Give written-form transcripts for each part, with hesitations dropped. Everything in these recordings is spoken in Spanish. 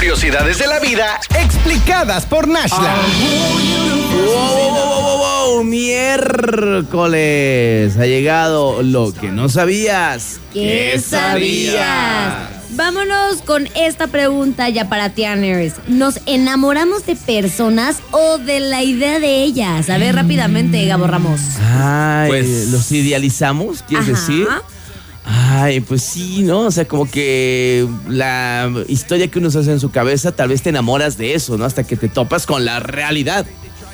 Curiosidades de la vida explicadas por Nashla. ¡Wow! Miércoles ha llegado lo que no sabías. ¿Qué sabías? Vámonos con esta pregunta ya para Tianers. ¿Nos enamoramos de personas o de la idea de ellas? A ver, rápidamente, Gabo Ramos. Ay, Pues- ¿los idealizamos? ¿Quieres Ajá. decir? Ay, pues sí, ¿no? O sea, como que la historia que uno se hace en su cabeza, tal vez te enamoras de eso, ¿no? Hasta que te topas con la realidad.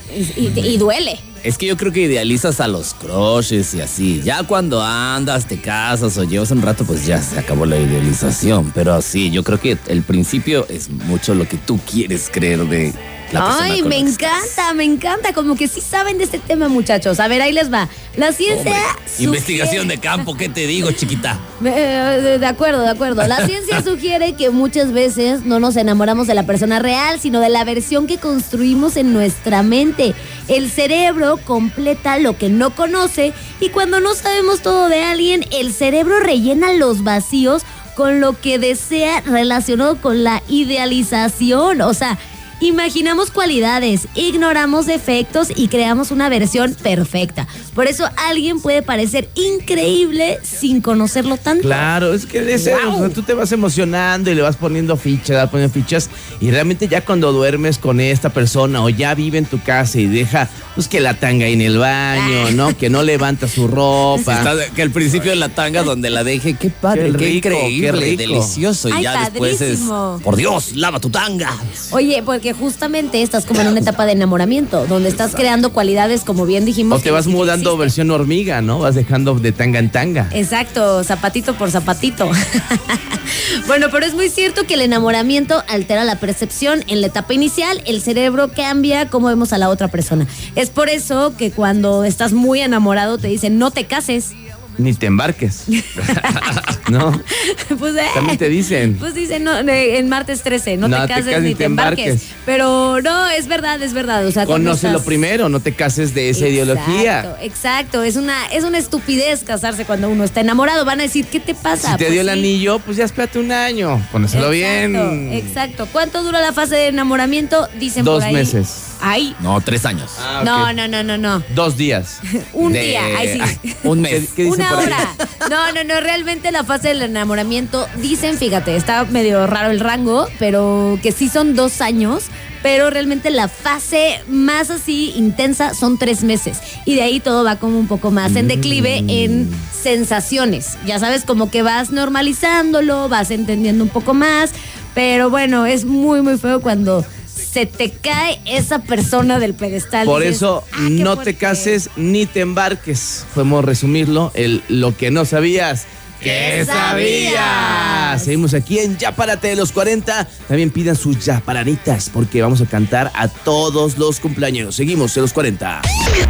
Y duele. Es que yo creo que idealizas a los crushes y así. Ya cuando andas, te casas o llevas un rato, pues ya se acabó la idealización. Pero sí, yo creo que el principio es mucho lo que tú quieres creer de la persona. Ay, con me la que estás. encanta. Como que sí saben de este tema, muchachos. A ver, ahí les va. La ciencia Hombre, sugiere- investigación de campo, ¿qué te digo, chiquita? De acuerdo. La ciencia sugiere que muchas veces no nos enamoramos de la persona real, sino de la versión que construimos en nuestra mente. El cerebro completa lo que no conoce y cuando no sabemos todo de alguien, el cerebro rellena los vacíos con lo que desea relacionado con la idealización. O sea, imaginamos cualidades, ignoramos defectos y creamos una versión perfecta. Por eso alguien puede parecer increíble sin conocerlo tanto. Claro, es que o sea, tú te vas emocionando y le vas poniendo fichas y realmente ya cuando duermes con esta persona o ya vive en tu casa y deja pues que la tanga ahí en el baño, ¿no? Que no levanta su ropa. Que al principio de la tanga donde la deje, qué padre, Qué qué, rico, increíble, qué rico. delicioso. Y Ay, ya después padrísimo. es, por Dios, lava tu tanga. Oye, porque justamente estás como en una etapa de enamoramiento, donde estás creando cualidades, como bien dijimos. O te que vas ni siquiera mudando existen. versión hormiga, ¿no? Vas dejando de tanga en tanga. Exacto, zapatito por zapatito. Bueno, pero es muy cierto que el enamoramiento altera la percepción. En la etapa inicial, el cerebro cambia cómo vemos a la otra persona. Es por eso que cuando estás muy enamorado te dicen, no te cases. Ni te embarques. ¿No? Pues, También te dicen. Pues dicen no, en martes 13, no te cases ni te embarques. embarques. Pero no, es verdad. O sea, cuando Conócelo estás- primero, no te cases de esa ideología. Exacto. Es una estupidez casarse cuando uno está enamorado. Van a decir, ¿qué te pasa? Si te Pues dio el sí. anillo, pues ya espérate un año. Póneselo bien. Exacto. ¿Cuánto dura la fase de enamoramiento? Dicen 2 por ahí. meses. Ay, No, 3 años. Ah, no, ok. no. 2 días. Un De- día, ay sí. Un mes. ¿Qué dicen Una por ahí? hora. No, realmente la fase del enamoramiento, dicen, fíjate, está medio raro el rango, pero que sí son 2 años, pero realmente la fase más así intensa son 3 meses. Y de ahí todo va como un poco más en declive en sensaciones. Ya sabes, como que vas normalizándolo, vas entendiendo un poco más, pero bueno, es muy, muy feo cuando se te cae esa persona del pedestal. Por Dices, eso "Ah, qué no fuerte". te cases ni te embarques. Podemos resumirlo, lo que no sabías. ¿Qué sabías? Seguimos aquí en Ya Párate de los 40. También pidan sus yaparanitas porque vamos a cantar a todos los cumpleaños. Seguimos en los 40.